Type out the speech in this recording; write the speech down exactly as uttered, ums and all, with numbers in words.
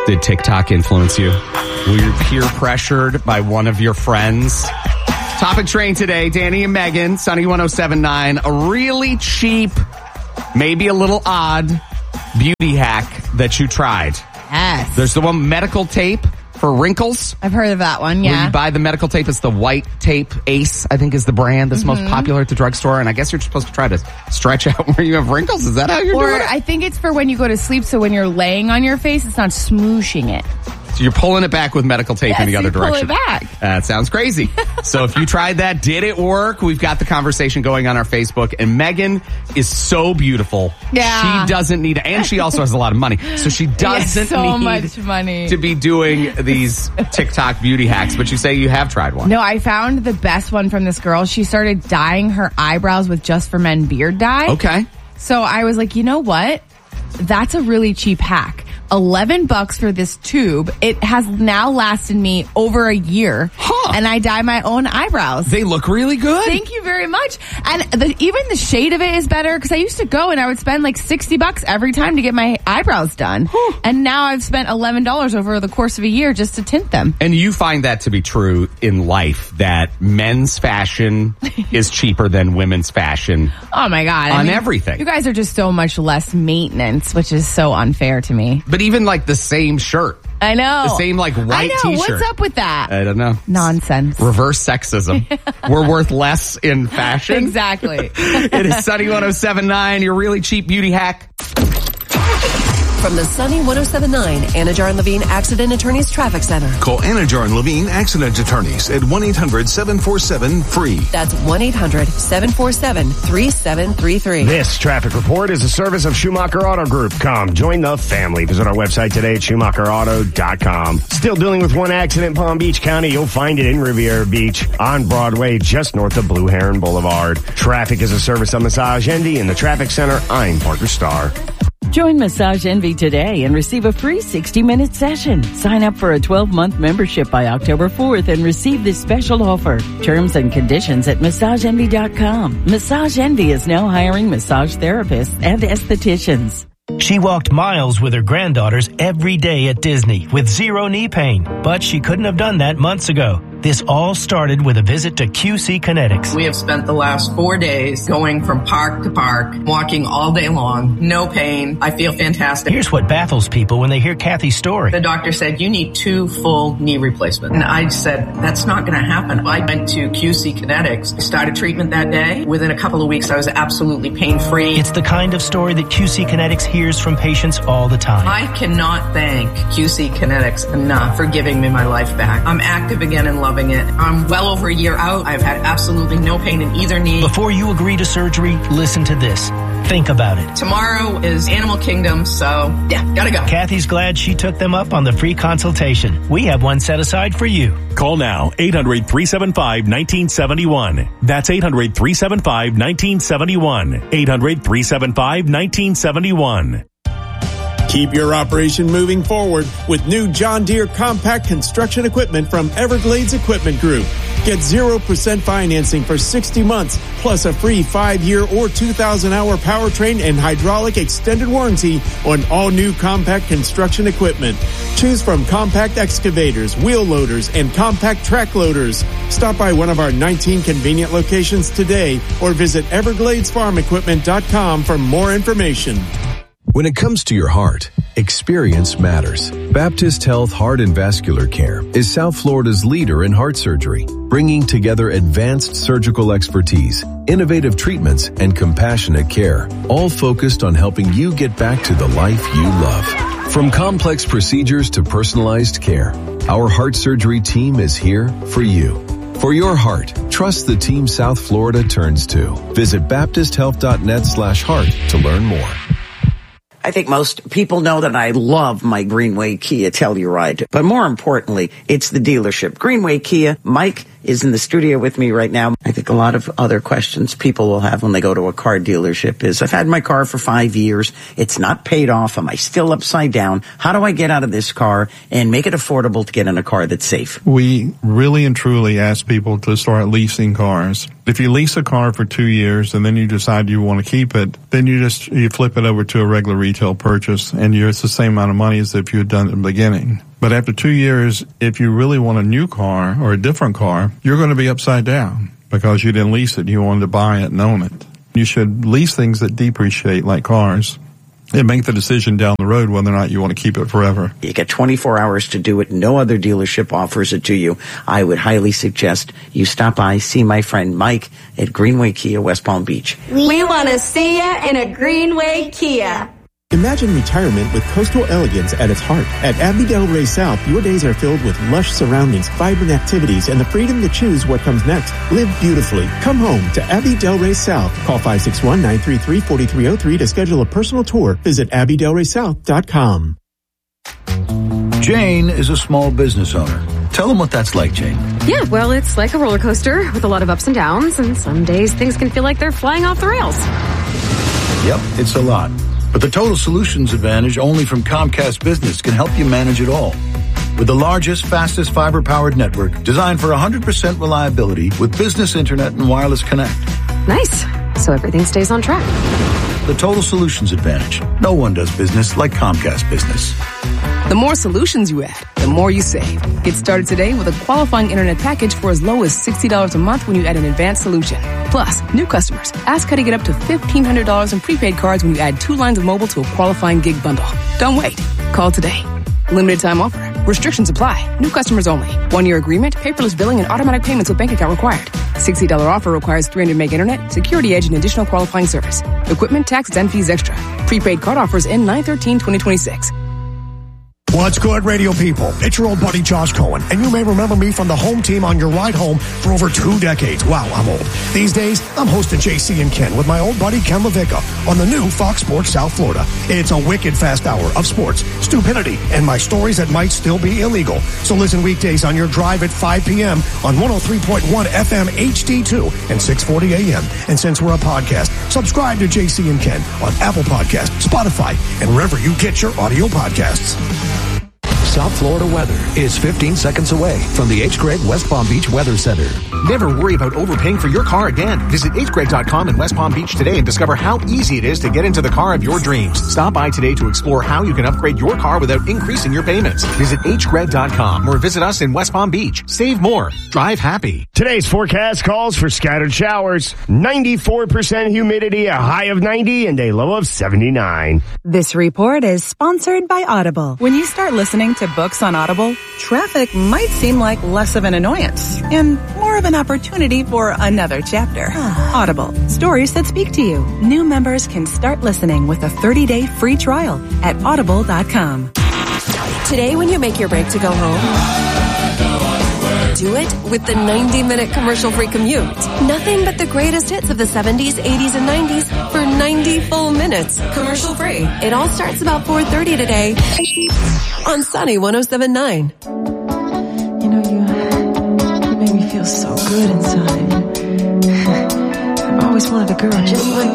Did TikTok influence you? Were you peer pressured by one of your friends? Topic train today, Danny and Megan, Sunny one oh seven point nine. A really cheap, maybe a little odd beauty hack that you tried. Yes. There's the one medical tape for wrinkles. I've heard of that one, Where yeah. you buy the medical tape. It's the white tape. Ace, I think, is the brand that's mm-hmm. most popular at the drugstore. And I guess you're supposed to try to stretch out where you have wrinkles. Is that how you're or doing it? Or I think it's for when you go to sleep, so when you're laying on your face, it's not smooshing it. So you're pulling it back with medical tape yes, in the other you direction. Pull it back. That sounds crazy. So if you tried that, did it work? We've got the conversation going on our Facebook. And Megan is so beautiful. Yeah. She doesn't need, and she also has a lot of money. So she doesn't so need much money. to be doing these TikTok beauty hacks. But you say you have tried one. No, I found the best one from this girl. She started dyeing her eyebrows with Just for Men beard dye. Okay. So I was like, you know what? That's a really cheap hack. eleven bucks for this tube. It has now lasted me over a year. Huh. And I dye my own eyebrows. They look really good. Thank you very much. And the, even the shade of it is better because I used to go and I would spend like sixty bucks every time to get my eyebrows done. Huh. And now I've spent eleven dollars over the course of a year just to tint them. And you find that to be true in life, that men's fashion is cheaper than women's fashion. Oh my God. On I mean, everything. You guys are just so much less maintenance, which is so unfair to me. But even like the same shirt. I know. The same like white I know. t-shirt. What's up with that? I don't know. Nonsense. Reverse sexism. We're worth less in fashion. Exactly. It is Sunny one oh seven point nine, your really cheap beauty hack. From the Sunny one oh seven point nine Anajar and Levine Accident Attorneys Traffic Center. Call Anajar and Levine Accident Attorneys at one eight hundred seven four seven free. That's one eight hundred seven four seven three seven three three. This traffic report is a service of Schumacher Auto Group. Come, join the family. Visit our website today at schumacher auto dot com. Still dealing with one accident in Palm Beach County. You'll find it in Riviera Beach on Broadway, just north of Blue Heron Boulevard. Traffic is a service of Massage Envy in the Traffic Center. I'm Parker Starr. Join Massage Envy today and receive a free sixty-minute session. Sign up for a twelve-month membership by October fourth and receive this special offer. Terms and conditions at massage envy dot com. Massage Envy is now hiring massage therapists and estheticians. She walked miles with her granddaughters every day at Disney with zero knee pain, but she couldn't have done that months ago. This all started with a visit to Q C Kinetics. We have spent the last four days going from park to park, walking all day long, no pain. I feel fantastic. Here's what baffles people when they hear Kathy's story. The doctor said, you need two full knee replacements. And I said, that's not going to happen. I went to Q C Kinetics, started treatment that day. Within a couple of weeks, I was absolutely pain-free. It's the kind of story that Q C Kinetics hears from patients all the time. I cannot thank Q C Kinetics enough for giving me my life back. I'm active again and loving it. I'm well over a year out. I've had absolutely no pain in either knee. Before you agree to surgery, listen to this. Think about it. Tomorrow is Animal Kingdom, so yeah, gotta go. Kathy's glad she took them up on the free consultation. We have one set aside for you. Call now, eight hundred three seven five one nine seven one. That's eight hundred three seven five one nine seven one. eight hundred three seven five one nine seven one. Keep your operation moving forward with new John Deere compact construction equipment from Everglades Equipment Group. Get zero percent financing for sixty months, plus a free five-year or two thousand hour powertrain and hydraulic extended warranty on all new compact construction equipment. Choose from compact excavators, wheel loaders, and compact track loaders. Stop by one of our nineteen convenient locations today or visit everglades farm equipment dot com for more information. When it comes to your heart, experience matters. Baptist Health Heart and Vascular Care is South Florida's leader in heart surgery, bringing together advanced surgical expertise, innovative treatments, and compassionate care, all focused on helping you get back to the life you love. From complex procedures to personalized care, our heart surgery team is here for you. For your heart, trust the team South Florida turns to. Visit baptist health dot net slash heart to learn more. I think most people know that I love my Greenway Kia Telluride, but more importantly, it's the dealership. Greenway Kia, Mike is in the studio with me right now. I think a lot of other questions people will have when they go to a car dealership is, I've had my car for five years. It's not paid off. Am I still upside down? How do I get out of this car and make it affordable to get in a car that's safe? We really and truly ask people to start leasing cars. If you lease a car for two years and then you decide you want to keep it, then you just you flip it over to a regular retail purchase, and you're, it's the same amount of money as if you had done it in the beginning. But after two years, if you really want a new car or a different car, you're going to be upside down because you didn't lease it. You wanted to buy it and own it. You should lease things that depreciate like cars and make the decision down the road whether or not you want to keep it forever. You get twenty-four hours to do it. No other dealership offers it to you. I would highly suggest you stop by, see my friend Mike at Greenway Kia, West Palm Beach. We want to see you in a Greenway Kia. Imagine retirement with coastal elegance at its heart. At Abbey Delray South, your days are filled with lush surroundings, vibrant activities, and the freedom to choose what comes next. Live beautifully. Come home to Abbey Delray South. Call five six one, nine three three, four three zero three to schedule a personal tour. Visit abbey delray south dot com. Jane is a small business owner. Tell them what that's like, Jane. Yeah, well, it's like a roller coaster with a lot of ups and downs, and some days things can feel like they're flying off the rails. Yep, it's a lot. But the Total Solutions Advantage only from Comcast Business can help you manage it all. With the largest, fastest fiber-powered network designed for one hundred percent reliability with business internet and wireless connect. Nice. So everything stays on track. The Total Solutions Advantage. No one does business like Comcast Business. The more solutions you add, the more you save. Get started today with a qualifying internet package for as low as sixty dollars a month when you add an advanced solution. Plus, new customers, ask how to get up to fifteen hundred dollars in prepaid cards when you add two lines of mobile to a qualifying gig bundle. Don't wait. Call today. Limited time offer. Restrictions apply. New customers only. One-year agreement, paperless billing, and automatic payments with bank account required. sixty dollars offer requires three hundred meg internet, security edge, and additional qualifying service. Equipment, taxes, and fees extra. Prepaid card offers end nine thirteen twenty twenty-six. What's good, radio people? It's your old buddy Josh Cohen, and you may remember me from the home team on your ride home for over two decades. Wow, I'm old. These days, I'm hosting J C and Ken with my old buddy Ken LaVicka on the new Fox Sports South Florida. It's a wicked fast hour of sports, stupidity, and my stories that might still be illegal. So listen weekdays on your drive at five p.m. on one oh three point one F M H D two and six forty a.m. And since we're a podcast, subscribe to J C and Ken on Apple Podcasts, Spotify, and wherever you get your audio podcasts. South Florida weather is fifteen seconds away from the H. Gregg West Palm Beach Weather Center. Never worry about overpaying for your car again. Visit H Gregg dot com in West Palm Beach today and discover how easy it is to get into the car of your dreams. Stop by today to explore how you can upgrade your car without increasing your payments. Visit H Gregg dot com or visit us in West Palm Beach. Save more. Drive happy. Today's forecast calls for scattered showers, ninety-four percent humidity, a high of ninety, and a low of seventy-nine. This report is sponsored by Audible. When you start listening to books on Audible, traffic might seem like less of an annoyance and more of an opportunity for another chapter. Audible, stories that speak to you. New members can start listening with a thirty-day free trial at audible dot com. Today, when you make your break to go home, do it with the ninety-minute commercial-free commute. Nothing but the greatest hits of the seventies, eighties, and nineties for ninety full minutes. Commercial-free. It all starts about four thirty today on Sunny one oh seven point nine. You know, you, you make me feel so good inside. I've always wanted a girl just like